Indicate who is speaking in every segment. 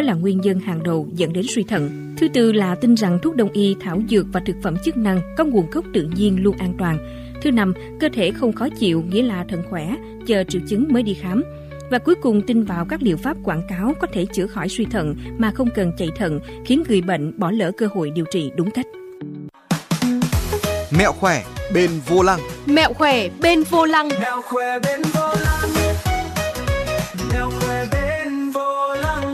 Speaker 1: là nguyên nhân hàng đầu dẫn đến suy thận. Thứ tư là tin rằng thuốc đông y, thảo dược và thực phẩm chức năng có nguồn gốc tự nhiên luôn an toàn. Thứ năm, cơ thể không khó chịu nghĩa là thận khỏe, chờ triệu chứng mới đi khám. Và cuối cùng, tin vào các liệu pháp quảng cáo có thể chữa khỏi suy thận mà không cần chạy thận, khiến người bệnh bỏ lỡ cơ hội điều trị đúng cách.
Speaker 2: Mẹo khỏe bên vô lăng.
Speaker 3: Mẹo khỏe bên vô lăng.
Speaker 4: Mẹo khỏe bên vô lăng. Mẹo khỏe bên vô lăng.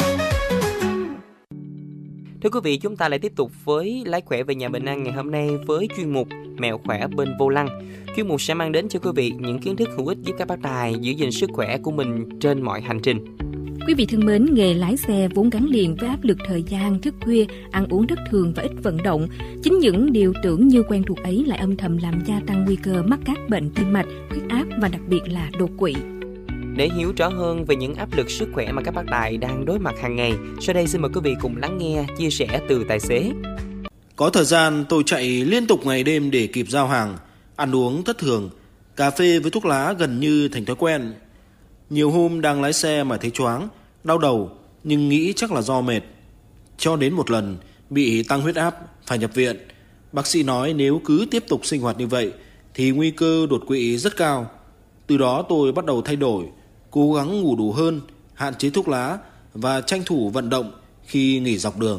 Speaker 5: Thưa quý vị, chúng ta lại tiếp tục với Lái khỏe về nhà Bình An ngày hôm nay với chuyên mục Mẹo khỏe bên vô lăng. Chuyên mục sẽ mang đến cho quý vị những kiến thức hữu ích giúp các bác tài giữ gìn sức khỏe của mình trên mọi hành trình.
Speaker 1: Quý vị thân mến, nghề lái xe vốn gắn liền với áp lực thời gian, thức khuya, ăn uống thất thường và ít vận động. Chính những điều tưởng như quen thuộc ấy lại âm thầm làm gia tăng nguy cơ mắc các bệnh tim mạch, huyết áp và đặc biệt là đột quỵ.
Speaker 5: Để hiểu rõ hơn về những áp lực sức khỏe mà các bác tài đang đối mặt hàng ngày, sau đây xin mời quý vị cùng lắng nghe chia sẻ từ tài xế.
Speaker 6: Có thời gian tôi chạy liên tục ngày đêm để kịp giao hàng, ăn uống thất thường, cà phê với thuốc lá gần như thành thói quen. Nhiều hôm đang lái xe mà thấy choáng, đau đầu nhưng nghĩ chắc là do mệt. Cho đến một lần bị tăng huyết áp, phải nhập viện. Bác sĩ nói nếu cứ tiếp tục sinh hoạt như vậy thì nguy cơ đột quỵ rất cao. Từ đó tôi bắt đầu thay đổi, cố gắng ngủ đủ hơn, hạn chế thuốc lá và tranh thủ vận động khi nghỉ dọc đường.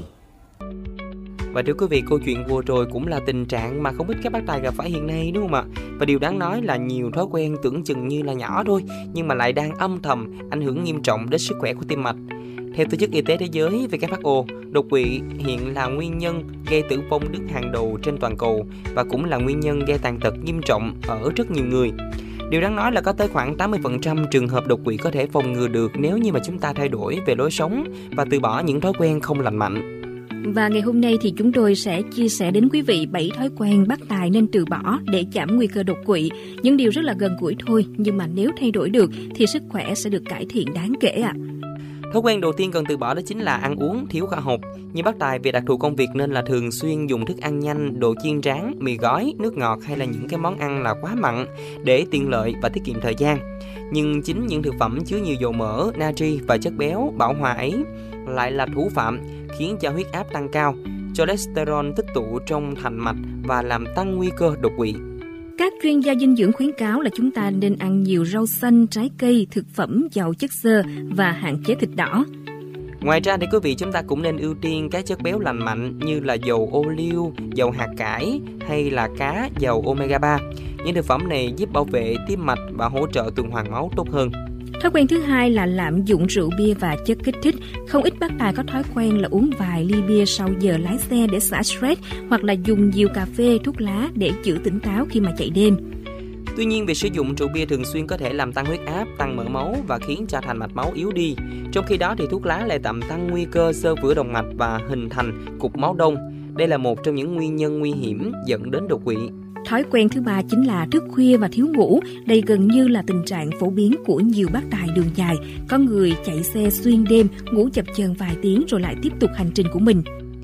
Speaker 5: Và thưa quý vị, câu chuyện vừa rồi cũng là tình trạng mà không ít các bác tài gặp phải hiện nay, đúng không ạ? Và điều đáng nói là nhiều thói quen tưởng chừng như là nhỏ thôi nhưng mà lại đang âm thầm ảnh hưởng nghiêm trọng đến sức khỏe của tim mạch. Theo Tổ chức Y tế Thế giới WHO, đột quỵ hiện là nguyên nhân gây tử vong đứng hàng đầu trên toàn cầu và cũng là nguyên nhân gây tàn tật nghiêm trọng ở rất nhiều người. Điều đáng nói là có tới khoảng 80% trường hợp đột quỵ có thể phòng ngừa được nếu như mà chúng ta thay đổi về lối sống và từ bỏ những thói quen không lành mạnh.
Speaker 1: Và ngày hôm nay thì chúng tôi sẽ chia sẻ đến quý vị 7 thói quen bác tài nên từ bỏ để giảm nguy cơ đột quỵ. Những điều rất là gần gũi thôi, nhưng mà nếu thay đổi được thì sức khỏe sẽ được cải thiện đáng kể ạ.
Speaker 5: Thói quen đầu tiên cần từ bỏ đó chính là ăn uống thiếu khoa học. Như bác tài vì đặc thù công việc nên là thường xuyên dùng thức ăn nhanh, đồ chiên rán, mì gói, nước ngọt hay là những cái món ăn là quá mặn để tiện lợi và tiết kiệm thời gian. Nhưng chính những thực phẩm chứa nhiều dầu mỡ, natri và chất béo bão hòa ấy lại là thủ phạm khiến cho huyết áp tăng cao, cholesterol tích tụ trong thành mạch và làm tăng nguy cơ đột quỵ.
Speaker 1: Các chuyên gia dinh dưỡng khuyến cáo là chúng ta nên ăn nhiều rau xanh, trái cây, thực phẩm giàu chất xơ và hạn chế thịt đỏ.
Speaker 5: Ngoài ra thì quý vị chúng ta cũng nên ưu tiên các chất béo lành mạnh như là dầu ô liu, dầu hạt cải hay là cá giàu omega 3. Những thực phẩm này giúp bảo vệ tim mạch và hỗ trợ tuần hoàn máu tốt hơn.
Speaker 1: Thói quen thứ hai là lạm dụng rượu bia và chất kích thích. Không ít bác tài có thói quen là uống vài ly bia sau giờ lái xe để xả stress hoặc là dùng nhiều cà phê, thuốc lá để giữ tỉnh táo khi mà chạy đêm.
Speaker 5: Tuy nhiên, việc sử dụng rượu bia thường xuyên có thể làm tăng huyết áp, tăng mỡ máu và khiến cho thành mạch máu yếu đi. Trong khi đó thì thuốc lá lại làm tăng nguy cơ xơ vữa động mạch và hình thành cục máu đông. Đây là một trong những nguyên nhân nguy hiểm dẫn đến đột quỵ.
Speaker 1: Thói quen thứ ba chính là thức khuya và thiếu ngủ. Đây gần như là tình trạng phổ biến của nhiều bác tài đường dài. Có người chạy xe xuyên đêm, ngủ chập chờn vài tiếng rồi lại tiếp tục hành trình của mình.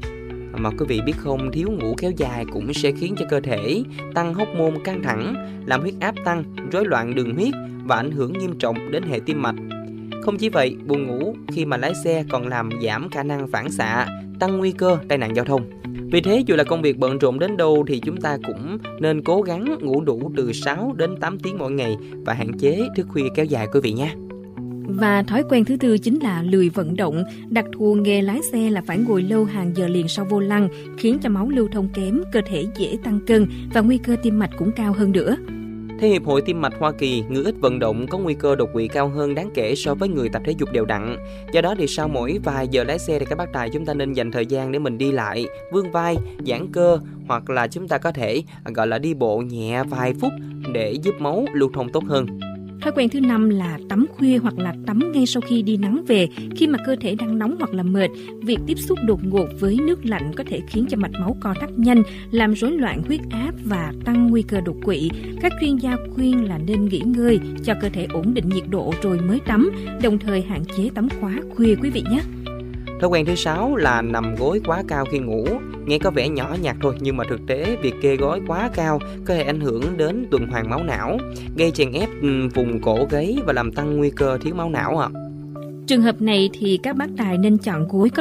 Speaker 5: Mà quý vị biết không, thiếu ngủ kéo dài cũng sẽ khiến cho cơ thể tăng hormone căng thẳng, làm huyết áp tăng, rối loạn đường huyết và ảnh hưởng nghiêm trọng đến hệ tim mạch. Không chỉ vậy, buồn ngủ khi mà lái xe còn làm giảm khả năng phản xạ, tăng nguy cơ tai nạn giao thông. Vì thế, dù là công việc bận rộn đến đâu thì chúng ta cũng nên cố gắng ngủ đủ từ 6 đến 8 tiếng mỗi ngày và hạn chế thức khuya kéo dài quý vị nhé.
Speaker 1: Và thói quen thứ tư chính là lười vận động. Đặc thù nghề lái xe là phải ngồi lâu hàng giờ liền sau vô lăng, khiến cho máu lưu thông kém, cơ thể dễ tăng cân và nguy cơ tim mạch cũng cao hơn nữa.
Speaker 5: Theo Hiệp hội Tim mạch Hoa Kỳ, người ít vận động có nguy cơ đột quỵ cao hơn đáng kể so với người tập thể dục đều đặn. Do đó thì sau mỗi vài giờ lái xe thì các bác tài chúng ta nên dành thời gian để mình đi lại, vươn vai, giãn cơ hoặc là chúng ta có thể gọi là đi bộ nhẹ vài phút để giúp máu lưu thông tốt hơn.
Speaker 1: Thói quen thứ 5 là tắm khuya hoặc là tắm ngay sau khi đi nắng về. Khi mà cơ thể đang nóng hoặc là mệt, việc tiếp xúc đột ngột với nước lạnh có thể khiến cho mạch máu co thắt nhanh, làm rối loạn huyết áp và tăng nguy cơ đột quỵ. Các chuyên gia khuyên là nên nghỉ ngơi cho cơ thể ổn định nhiệt độ rồi mới tắm, đồng thời hạn chế tắm quá khuya quý vị nhé.
Speaker 5: Thói quen thứ 6 là nằm gối quá cao khi ngủ. Nghe có vẻ nhỏ nhặt thôi nhưng mà thực tế việc kê gối quá cao có thể ảnh hưởng đến tuần hoàn máu não, gây chèn ép vùng cổ gáy và làm tăng nguy cơ thiếu máu não ạ.
Speaker 1: Trường hợp này thì các bác tài nên chọn gối có